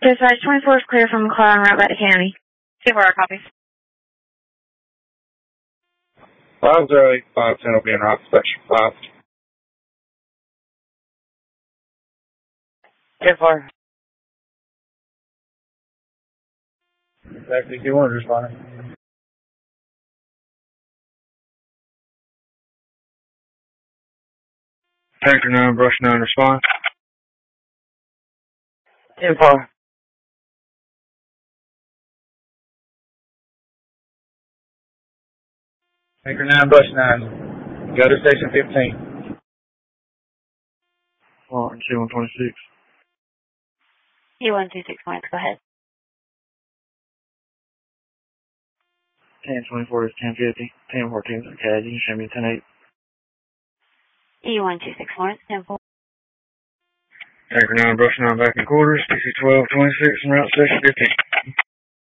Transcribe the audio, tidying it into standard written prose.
Dispatch 24 is clear from McLeod en route back to County. 2-4 copies. 508510 will be en route to Section 5. 2-4. Back 61 is responding. Tanker 9, Brush 9, respond. 2-4. Tanker 9, Brush 9. Go to Station 15. Martin, C-126. C-126 points, go ahead. 1024 is 1050. 1014 is the CAD. You can show me 10-8. E-126 points, 10-4. Tanker 9, Brush 9, back in quarters. PC 1226 en route to Station 15.